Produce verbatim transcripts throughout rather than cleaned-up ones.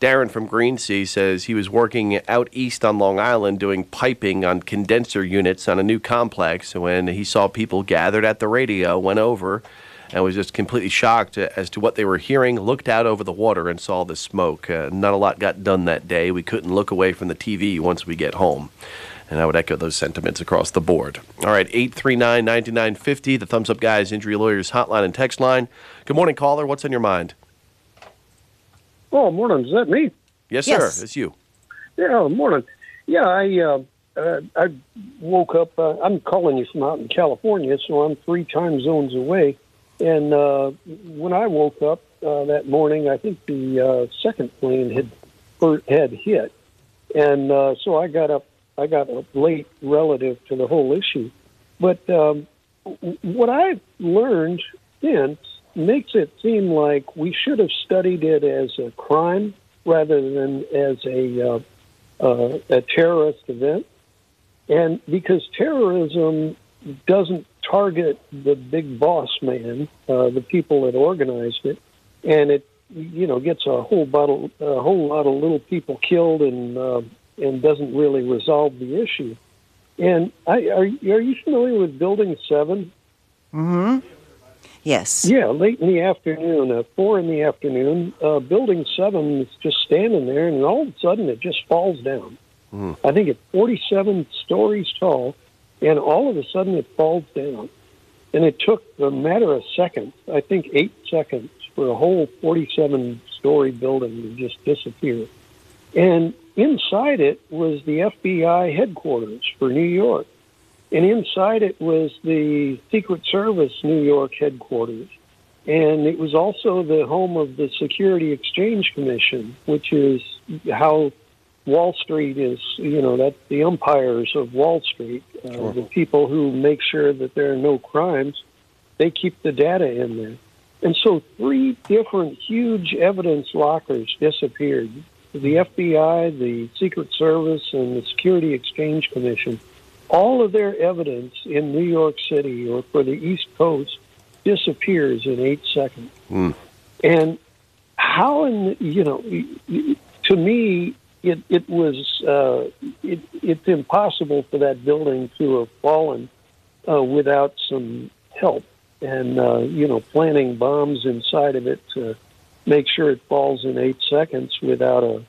Darren from Greensea says he was working out east on Long Island doing piping on condenser units on a new complex when he saw people gathered at the radio, went over, and was just completely shocked as to what they were hearing, looked out over the water and saw the smoke. Uh, not a lot got done that day. We couldn't look away from the T V once we get home. And I would echo those sentiments across the board. All right, eight three nine, nine nine five zero, the Thumbs Up Guys Injury Lawyers hotline and text line. Good morning, caller. What's on your mind? Oh, morning. Is that me? Yes, Yes. sir. It's you. Yeah, morning. Yeah, I uh, uh, I woke up. Uh, I'm calling you from out in California, so I'm three time zones away. And uh, when I woke up uh, that morning, I think the uh, second plane had had hit, and uh, so I got up. I got up late relative to the whole issue. But um, what I've learned since makes it seem like we should have studied it as a crime rather than as a uh, uh, a terrorist event, and because terrorism doesn't target the big boss man, uh, the people that organized it, and it, you know, gets a whole bottle, a whole lot of little people killed, and uh, and doesn't really resolve the issue. And I, are, are you familiar with Building Seven? Mm-hmm. Yes. Yeah, late in the afternoon, at four in the afternoon, uh, Building Seven is just standing there, and all of a sudden it just falls down. Mm. I think it's forty-seven stories tall. And all of a sudden it falls down. And it took a matter of seconds, I think eight seconds, for a whole forty-seven-story building to just disappear. And inside it was the F B I headquarters for New York. And inside it was the Secret Service New York headquarters. And it was also the home of the Security Exchange Commission, which is how Wall Street is, you know, that's the umpires of Wall Street, uh, sure. The people who make sure that there are no crimes. They keep the data in there. And so three different huge evidence lockers disappeared. The F B I, the Secret Service, and the Security Exchange Commission, all of their evidence in New York City or for the East Coast disappears in eight seconds. Mm. And how, in, you know, to me, It it was uh, it, it's impossible for that building to have fallen uh, without some help, and uh, you know, planting bombs inside of it to make sure it falls in eight seconds without a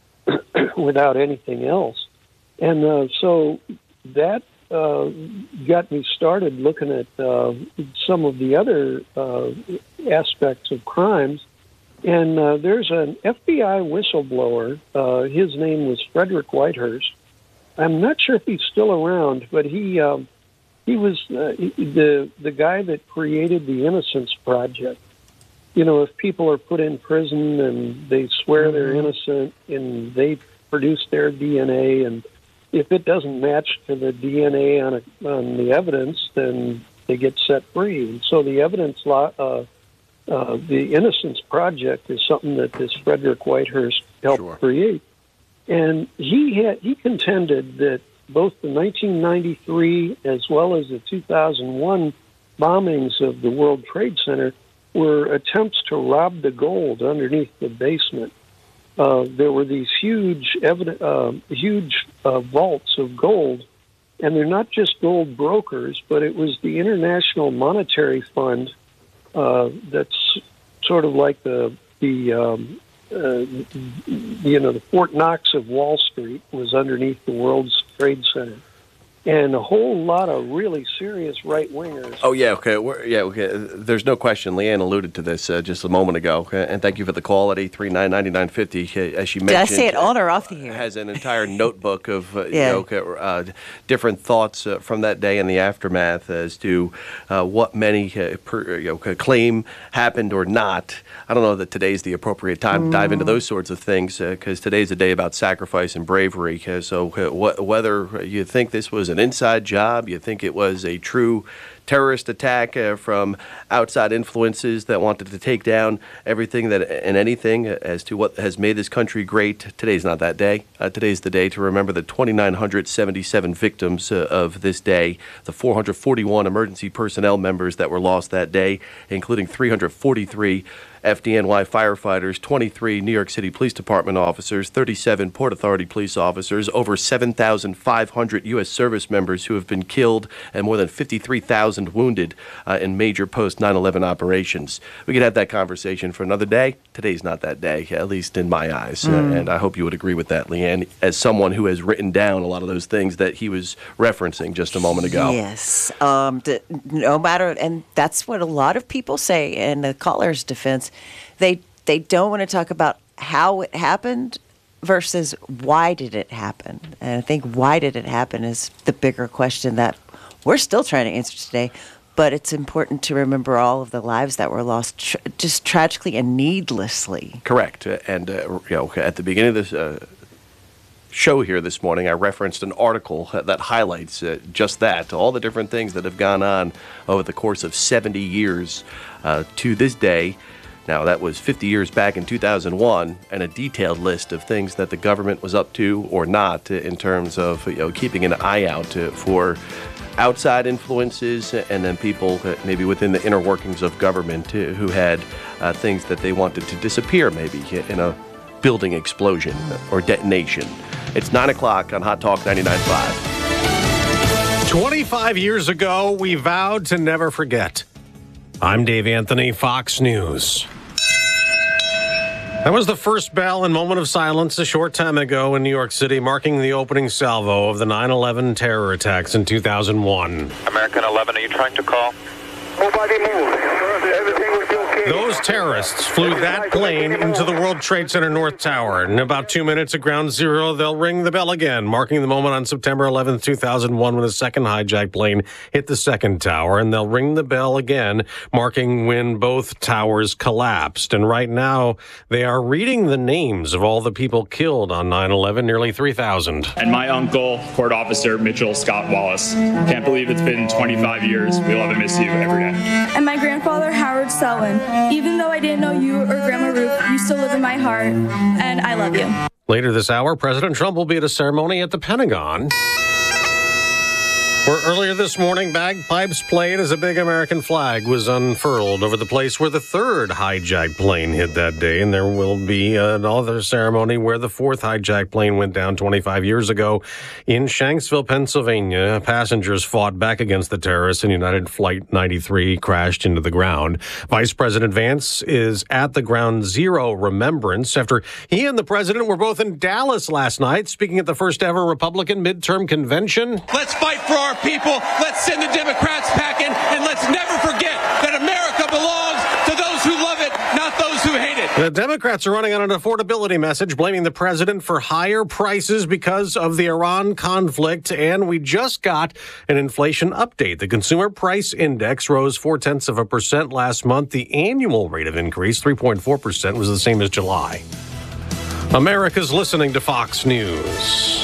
without anything else. And uh, so that uh, got me started looking at uh, some of the other uh, aspects of crimes. And uh, there's an F B I whistleblower. Uh, his name was Frederick Whitehurst. I'm not sure if he's still around, but he um, he was uh, the the guy that created the Innocence Project. You know, if people are put in prison and they swear they're innocent and they produce their D N A, and if it doesn't match to the D N A on, a, on the evidence, then they get set free. And so the evidence law. Uh, Uh, the Innocence Project is something that this Frederick Whitehurst helped sure. create. And he had, he contended that both the nineteen ninety-three as well as the two thousand one bombings of the World Trade Center were attempts to rob the gold underneath the basement. Uh, there were these huge, evident, uh, huge uh, vaults of gold, and they're not just gold brokers, but it was the International Monetary Fund. Uh, that's sort of like the the um, uh, you know the Fort Knox of Wall Street was underneath the World Trade Center, and a whole lot of really serious right wingers. Oh yeah, okay, We're, yeah, okay. There's no question. Leanne alluded to this uh, just a moment ago, and thank you for the call at eight three nine, nine nine five zero. As she mentioned, did I say it on or off the air? Has an entire notebook of uh, yeah. you know, uh, different thoughts uh, from that day and the aftermath as to uh, what many uh, per, you know, claim happened or not. I don't know that today's the appropriate time mm. to dive into those sorts of things, because uh, today's a day about sacrifice and bravery. Uh, so uh, wh- whether you think this was an inside job, you think it was a true terrorist attack uh, from outside influences that wanted to take down everything that and anything as to what has made this country great. Today's not that day. Uh, today's the day to remember the two thousand nine hundred seventy-seven victims uh, of this day, the four hundred forty-one emergency personnel members that were lost that day, including three hundred forty-three F D N Y firefighters, twenty-three New York City Police Department officers, thirty-seven Port Authority police officers, over seven thousand five hundred U S service members who have been killed, and more than fifty-three thousand wounded uh, in major post nine eleven operations. We could have that conversation for another day. Today's not that day, at least in my eyes. Mm. Uh, and I hope you would agree with that, Leanne, as someone who has written down a lot of those things that he was referencing just a moment ago. Yes. Um, the, no matter, and that's what a lot of people say in the caller's defense. They they don't want to talk about how it happened versus why did it happen. And I think why did it happen is the bigger question that we're still trying to answer today. But it's important to remember all of the lives that were lost tr- just tragically and needlessly. Correct. And uh, you know, at the beginning of this uh, show here this morning, I referenced an article that highlights uh, just that, all the different things that have gone on over the course of seventy years uh, to this day. Now, that was fifty years back in two thousand one, and a detailed list of things that the government was up to or not in terms of, you know, keeping an eye out for outside influences, and then people maybe within the inner workings of government who had uh, things that they wanted to disappear, maybe in a building explosion or detonation. It's nine o'clock on Hot Talk ninety-nine point five. twenty-five years ago, we vowed to never forget. I'm Dave Anthony, Fox News. That was the first bell and moment of silence a short time ago in New York City, marking the opening salvo of the nine eleven terror attacks in two thousand one. American eleven, are you trying to call? Nobody move. Everything will be okay. Those terrorists flew that plane into the World Trade Center North Tower. In about two minutes at ground zero, they'll ring the bell again, marking the moment on September eleventh, two thousand one, when a second hijacked plane hit the second tower. And they'll ring the bell again, marking when both towers collapsed. And right now, they are reading the names of all the people killed on nine eleven, nearly three thousand. And my uncle, Court Officer Mitchell Scott Wallace. Can't believe it's been twenty-five years. We love and miss you every day. And my grandfather, Howard Selwyn. Even though I didn't know you or Grandma Ruth, you still live in my heart, and I love you. Later this hour, President Trump will be at a ceremony at the Pentagon, where earlier this morning, bagpipes played as a big American flag was unfurled over the place where the third hijacked plane hit that day. And there will be another ceremony where the fourth hijacked plane went down twenty-five years ago in Shanksville, Pennsylvania. Passengers fought back against the terrorists, and United Flight ninety-three crashed into the ground. Vice President Vance is at the Ground Zero remembrance after he and the president were both in Dallas last night, speaking at the first ever Republican midterm convention. Let's fight for our people. Let's send the Democrats packing, and let's never forget that America belongs to those who love it, not those who hate it. The Democrats are running on an affordability message, blaming the president for higher prices because of the Iran conflict. And we just got an inflation update. The Consumer Price Index rose four-tenths of a percent last month. The annual rate of increase, three point four percent, was the same as July. America's listening to Fox News.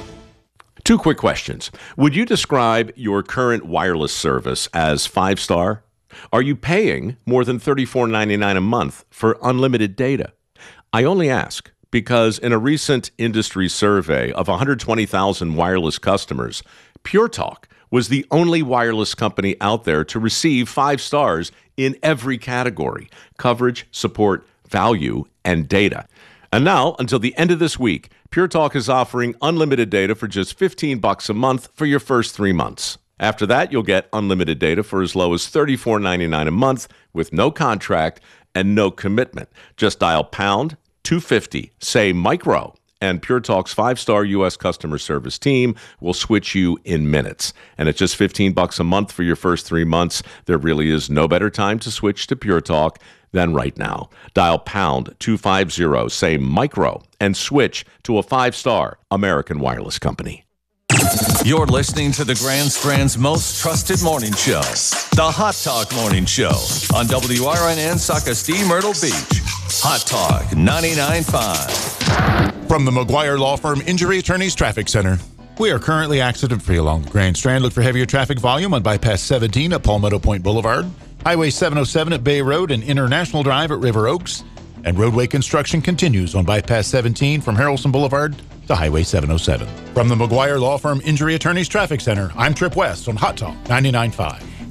Two quick questions. Would you describe your current wireless service as five-star? Are you paying more than thirty-four ninety-nine a month for unlimited data? I only ask because in a recent industry survey of one hundred twenty thousand wireless customers, Pure Talk was the only wireless company out there to receive five stars in every category: coverage, support, value, and data. And now, until the end of this week, Pure Talk is offering unlimited data for just fifteen bucks a month for your first three months. After that, you'll get unlimited data for as low as thirty-four ninety-nine a month with no contract and no commitment. Just dial pound two fifty, say micro, and Pure Talk's five-star U S customer service team will switch you in minutes. And at just fifteen bucks a month for your first three months, there really is no better time to switch to Pure Talk than right now. Dial pound two fifty, say micro, and switch to a five-star American wireless company. You're listening to the Grand Strand's most trusted morning show, the Hot Talk Morning Show on W R N N Socastee, Myrtle Beach. Hot Talk ninety-nine point five. From the McGuire Law Firm Injury Attorneys Traffic Center. We are currently accident-free along the Grand Strand. Look for heavier traffic volume on Bypass seventeen at Palmetto Point Boulevard, Highway seven oh seven at Bay Road and International Drive at River Oaks, and roadway construction continues on Bypass seventeen from Harrelson Boulevard to Highway seven oh seven. From the McGuire Law Firm Injury Attorneys Traffic Center, I'm Trip West on Hot Talk ninety-nine point five.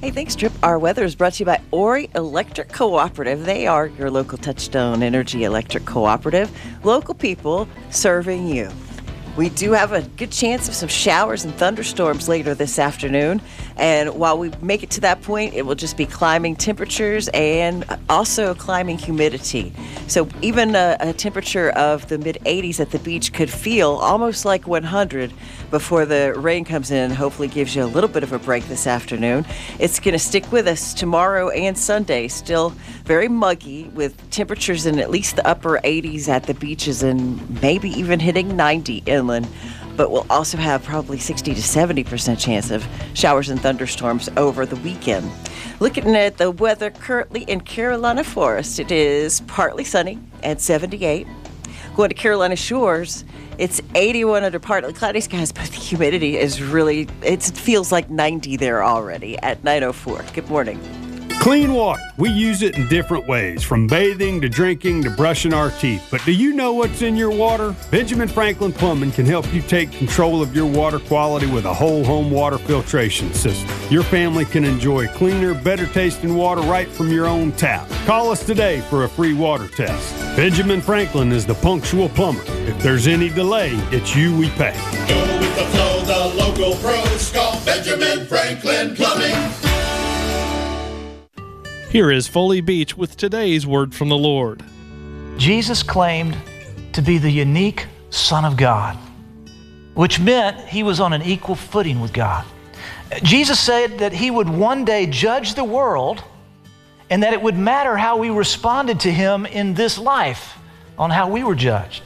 Hey, thanks, Trip. Our weather is brought to you by Ori Electric Cooperative. They are your local Touchstone Energy Electric Cooperative. Local people serving you. We do have a good chance of some showers and thunderstorms later this afternoon. And while we make it to that point, it will just be climbing temperatures and also climbing humidity. So even a, a temperature of the mid eighties at the beach could feel almost like one hundred before the rain comes in. Hopefully gives you a little bit of a break this afternoon. It's going to stick with us tomorrow and Sunday. Still very muggy with temperatures in at least the upper eighties at the beaches and maybe even hitting ninety inland. But we'll also have probably sixty to seventy percent chance of showers and thunderstorms over the weekend. Looking at the weather currently in Carolina Forest, it is partly sunny at seventy-eight. Going to Carolina Shores, it's eighty-one under partly cloudy skies, but the humidity is really, it feels like ninety there already at nine oh four. Good morning. Clean water. We use it in different ways, from bathing to drinking to brushing our teeth. But do you know what's in your water? Benjamin Franklin Plumbing can help you take control of your water quality with a whole home water filtration system. Your family can enjoy cleaner, better tasting water right from your own tap. Call us today for a free water test. Benjamin Franklin is the punctual plumber. If there's any delay, it's you we pay. Go with the flow, the local pros. Call Benjamin Franklin Plumbing. Here is Foley Beach with today's word from the Lord. Jesus claimed to be the unique Son of God, which meant he was on an equal footing with God. Jesus said that he would one day judge the world and that it would matter how we responded to him in this life on how we were judged.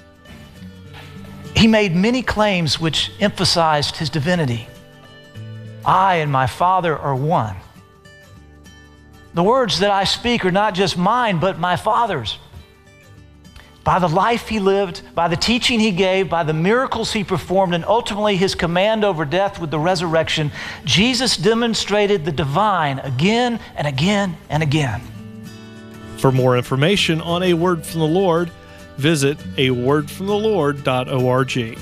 He made many claims which emphasized his divinity. I and my Father are one. The words that I speak are not just mine, but my Father's. By the life he lived, by the teaching he gave, by the miracles he performed, and ultimately his command over death with the resurrection, Jesus demonstrated the divine again and again and again. For more information on A Word from the Lord, visit a word from the lord dot org.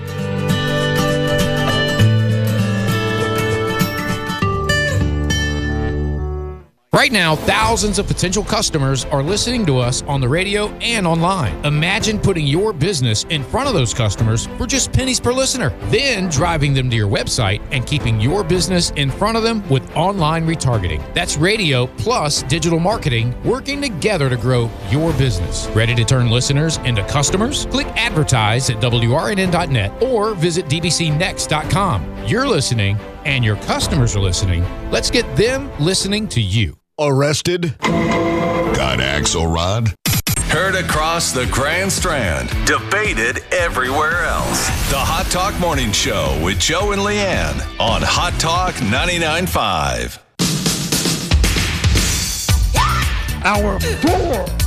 Right now, thousands of potential customers are listening to us on the radio and online. Imagine putting your business in front of those customers for just pennies per listener, then driving them to your website and keeping your business in front of them with online retargeting. That's radio plus digital marketing working together to grow your business. Ready to turn listeners into customers? Click advertise at W R N N dot net or visit D B C next dot com. You're listening and your customers are listening. Let's get them listening to you. Arrested? Got Axelrod? Heard across the Grand Strand. Debated everywhere else. The Hot Talk Morning Show with Joe and Leanne on Hot Talk ninety-nine point five. Hour four.